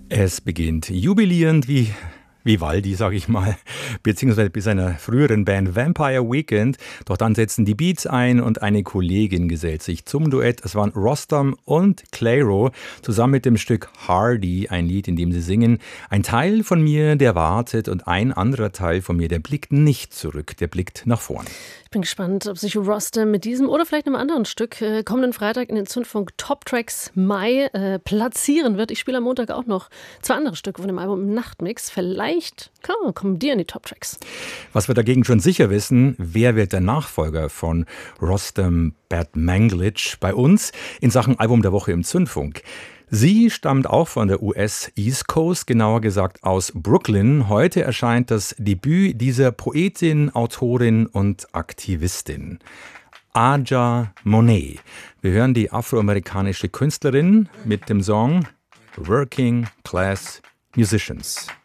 Es beginnt jubilierend wie Vivaldi, sage ich mal, beziehungsweise bei seiner früheren Band Vampire Weekend. Doch dann setzen die Beats ein und eine Kollegin gesellt sich zum Duett. Es waren Rostam und Clairo zusammen mit dem Stück Hardy, ein Lied, in dem sie singen: Ein Teil von mir, der wartet, und ein anderer Teil von mir, der blickt nicht zurück, der blickt nach vorn. Ich bin gespannt, ob sich Rostam mit diesem oder vielleicht einem anderen Stück kommenden Freitag in den Zündfunk Top Tracks Mai platzieren wird. Ich spiele am Montag auch noch 2 andere Stücke von dem Album im Nachtmix. Vielleicht kommen die in die Top Tracks. Was wir dagegen schon sicher wissen: Wer wird der Nachfolger von Rostam Batmanglij bei uns in Sachen Album der Woche im Zündfunk? Sie stammt auch von der US East Coast, genauer gesagt aus Brooklyn. Heute erscheint das Debüt dieser Poetin, Autorin und Aktivistin, Aja Monet. Wir hören die afroamerikanische Künstlerin mit dem Song Working Class Musicians.